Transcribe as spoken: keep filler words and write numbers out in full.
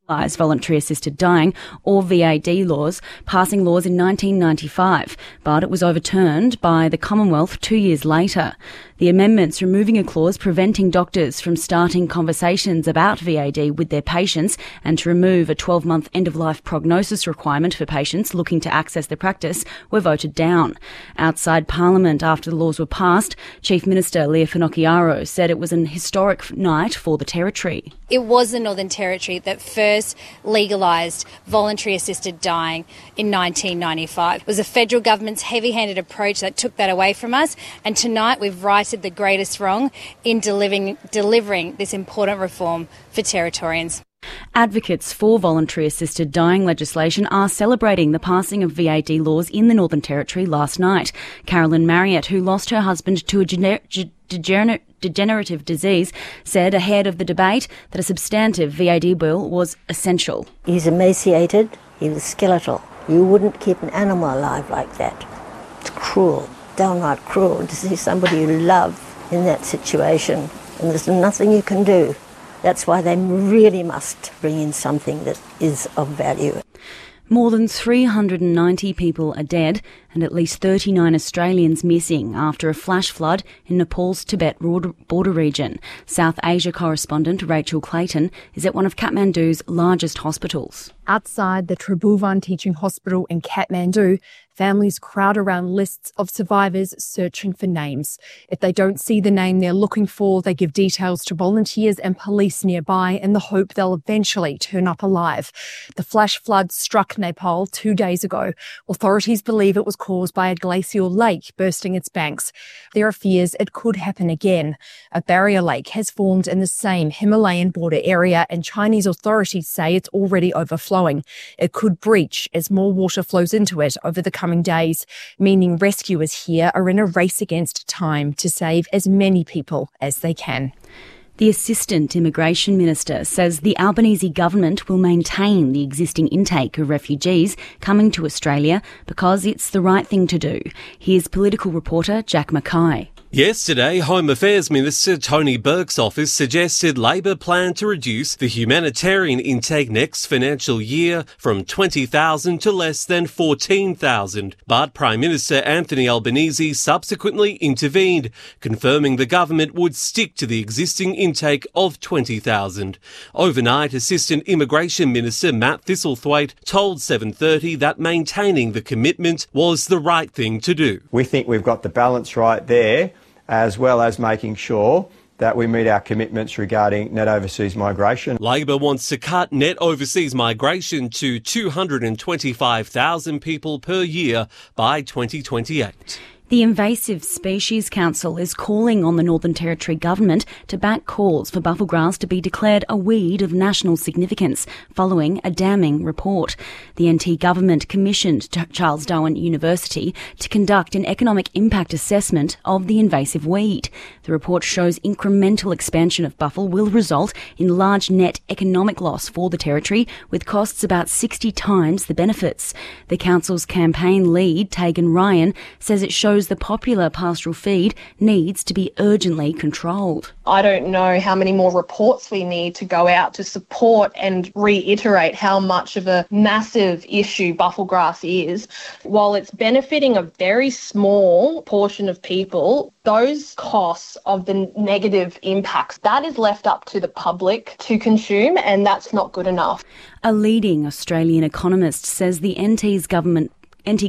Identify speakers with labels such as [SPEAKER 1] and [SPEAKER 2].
[SPEAKER 1] voluntary assisted dying, or V A D laws, passing laws in nineteen ninety-five, but it was overturned by the Commonwealth two years later. The amendments removing a clause preventing doctors from starting conversations about V A D with their patients and to remove a twelve-month end-of-life prognosis requirement for patients looking to access the practice were voted down. Outside Parliament after the laws were passed, Chief Minister Leah Finocchiaro said it was an historic night for the Territory.
[SPEAKER 2] It was the Northern Territory that first legalised voluntary assisted dying in nineteen ninety-five. It was the federal government's heavy-handed approach that took that away from us, and tonight we've righted the greatest wrong in delivering, delivering this important reform for Territorians.
[SPEAKER 1] Advocates for voluntary assisted dying legislation are celebrating the passing of V A D laws in the Northern Territory last night. Carolyn Marriott, who lost her husband to a gener- ge- degener- degenerative disease, said ahead of the debate that a substantive V A D bill was essential.
[SPEAKER 3] He's emaciated, he was skeletal. You wouldn't keep an animal alive like that. It's cruel, downright cruel to see somebody you love in that situation, and there's nothing you can do. That's why they really must bring in something that is of value.
[SPEAKER 1] More than three hundred ninety people are dead and at least thirty-nine Australians missing after a flash flood in Nepal's Tibet border region. South Asia correspondent Rachel Clayton is at one of Kathmandu's largest hospitals.
[SPEAKER 4] Outside the Tribhuvan Teaching Hospital in Kathmandu, families crowd around lists of survivors searching for names. If they don't see the name they're looking for, they give details to volunteers and police nearby in the hope they'll eventually turn up alive. The flash flood struck Nepal two days ago. Authorities believe it was caused by a glacial lake bursting its banks. There are fears it could happen again. A barrier lake has formed in the same Himalayan border area, and Chinese authorities say it's already overflowing. It could breach as more water flows into it over the coming days, meaning rescuers here are in a race against time to save as many people as they can.
[SPEAKER 1] The Assistant Immigration Minister says the Albanese government will maintain the existing intake of refugees coming to Australia because it's the right thing to do. Here's political reporter Jack Mackay.
[SPEAKER 5] Yesterday, Home Affairs Minister Tony Burke's office suggested Labor plan to reduce the humanitarian intake next financial year from twenty thousand to less than fourteen thousand. But Prime Minister Anthony Albanese subsequently intervened, confirming the government would stick to the existing intake of twenty thousand. Overnight, Assistant Immigration Minister Matt Thistlethwaite told seven thirty that maintaining the commitment was the right thing to do.
[SPEAKER 6] We think we've got the balance right there, as well as making sure that we meet our commitments regarding net overseas migration.
[SPEAKER 5] Labor wants to cut net overseas migration to two hundred twenty-five thousand people per year by twenty twenty-eight.
[SPEAKER 1] The Invasive Species Council is calling on the Northern Territory government to back calls for bufflegrass to be declared a weed of national significance following a damning report. The N T government commissioned Charles Darwin University to conduct an economic impact assessment of the invasive weed. The report shows incremental expansion of buffle will result in large net economic loss for the Territory, with costs about sixty times the benefits. The council's campaign lead, Tegan Ryan, says it shows the popular pastoral feed needs to be urgently controlled.
[SPEAKER 7] I don't know how many more reports we need to go out to support and reiterate how much of a massive issue bufflegrass is. While it's benefiting a very small portion of people, those costs of the negative impacts, that is left up to the public to consume, and that's not good enough.
[SPEAKER 1] A leading Australian economist says the N T's government N T